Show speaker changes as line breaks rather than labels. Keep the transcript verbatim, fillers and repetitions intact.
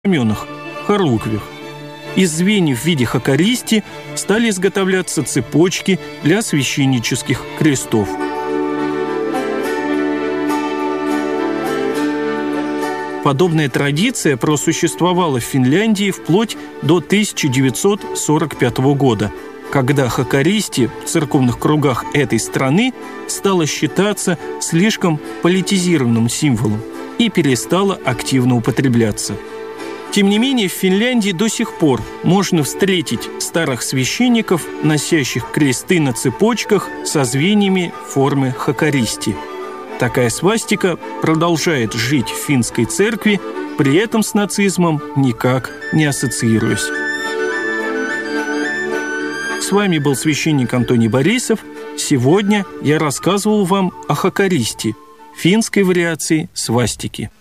знаменах – хоруквях. Из звеньев в виде хакаристи стали изготовляться цепочки для священнических крестов. Подобная традиция просуществовала в Финляндии вплоть до тысяча девятьсот сорок пятого года, когда хакаристи в церковных кругах этой страны стала считаться слишком политизированным символом и перестала активно употребляться. Тем не менее, в Финляндии до сих пор можно встретить старых священников, носящих кресты на цепочках со звеньями формы хакаристи. Такая свастика продолжает жить в финской церкви, при этом с нацизмом никак не ассоциируясь. С вами был священник Антоний Борисов. Сегодня я рассказывал вам о хакаристи, финской вариации свастики.